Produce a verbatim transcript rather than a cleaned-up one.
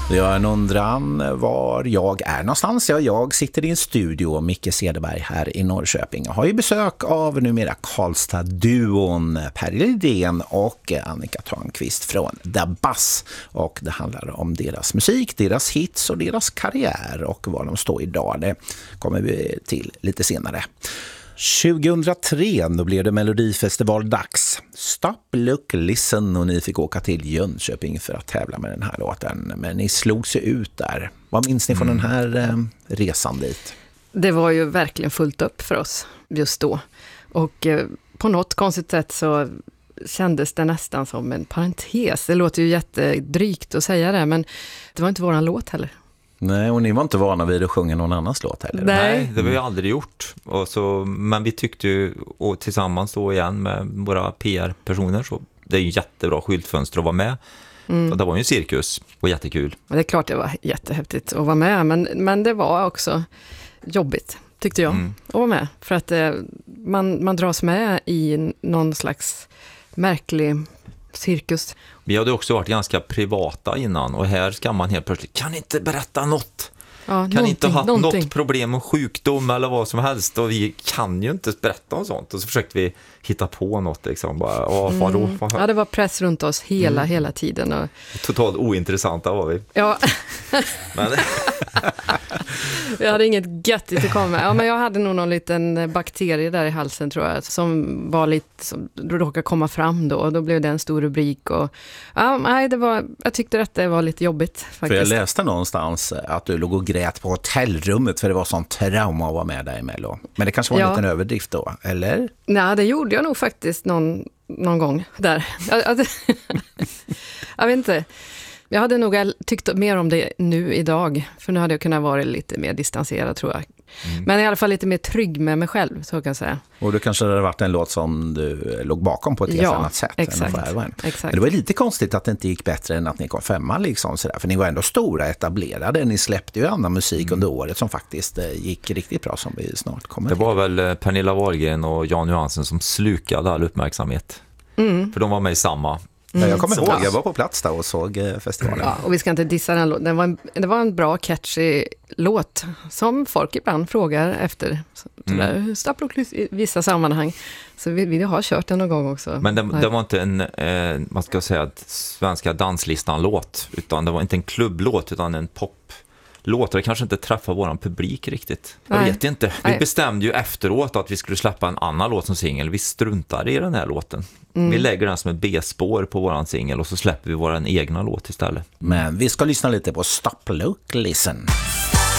Jag undrar var jag är någonstans. Ja, jag sitter i en studio, Micke Cederberg här i Norrköping. Jag har ju besök av numera Karlstad-duon Per Lidén och Annika Törnqvist från The Buzz. Och det handlar om deras musik, deras hits och deras karriär och var de står idag. Det kommer vi till lite senare. tjugohundratre då blev det Melodifestival-dags. Stop, look, listen och ni fick åka till Jönköping för att tävla med den här låten. Men ni slog sig ut där. Vad minns ni från mm. den här eh, resan dit? Det var ju verkligen fullt upp för oss just då. Och eh, på något konstigt sätt så kändes det nästan som en parentes. Det låter ju jättedrygt att säga det, men det var inte våran låt heller. Nej, och ni var inte vana vid att sjunga någon annans låt heller. Nej, Nej det har vi aldrig gjort. Och så, men vi tyckte ju, och tillsammans då igen med våra P R-personer, så det är ju jättebra skyltfönster att vara med. Mm. Och det var ju en cirkus och jättekul. Och det är klart det var jättehäftigt att vara med, men, men det var också jobbigt, tyckte jag, mm. att vara med. För att eh, man, man dras med i någon slags märklig cirkus. Vi hade också varit ganska privata innan och här ska man helt plötsligt, kan inte berätta något. Ja, kan inte ha haft något problem med sjukdom eller vad som helst och vi kan ju inte berätta om sånt. Och så försökte vi hitta på något liksom. Bara, åh, vad då? Mm. Ja, det var press runt oss hela, mm. hela tiden. Och... Totalt ointressanta var vi. Ja. Men... jag hade inget göttigt att komma med. Ja, men jag hade nog någon liten bakterie där i halsen tror jag. Som var lite, som råkade komma fram då. Och då blev det en stor rubrik. Och, ja, nej, det var, jag tyckte att det var lite jobbigt faktiskt. För jag läste någonstans att du låg och grät på hotellrummet för det var sån trauma att vara med där i Mello. Men det kanske var en ja. liten överdrift då, eller? Nej, det gjorde jag nog faktiskt någon, någon gång där. Jag, jag vet inte. Jag hade nog tyckt mer om det nu idag. För nu hade jag kunnat vara lite mer distanserad tror jag. Mm. Men i alla fall lite mer trygg med mig själv, så kan jag säga. Och det kanske hade varit en låt som du låg bakom på ett helt ja, annat sätt. Exakt, än exakt. Men det var lite konstigt att det inte gick bättre än att ni kom femma. Liksom, sådär. För ni var ändå stora, etablerade. Ni släppte ju annan musik mm. under året som faktiskt gick riktigt bra som vi snart kommer Det till. var väl Pernilla Wahlgren och Jan Johansson som slukade all uppmärksamhet. Mm. För de var med i samma. Mm. Ja, jag kommer ihåg, jag var på plats där och såg festivalen. Ja, och vi ska inte dissa den låten. Det var en, det var en bra, catchy låt som folk ibland frågar efter. Mm. Stapplock i vissa sammanhang. Så vi, vi har kört den någon gång också. Men det, det var inte en, eh, man ska säga, svenska danslistan-låt. Utan det var inte en klubblåt utan en poplåt. Det kanske inte träffar våran publik riktigt. Jag Nej. vet inte. Vi Nej. bestämde ju efteråt att vi skulle släppa en annan låt som singel. Vi struntade i den här låten. Mm. Vi lägger den som ett B-spår på våran singel och så släpper vi våran egna låt istället. Men vi ska lyssna lite på Stop, Look, Listen.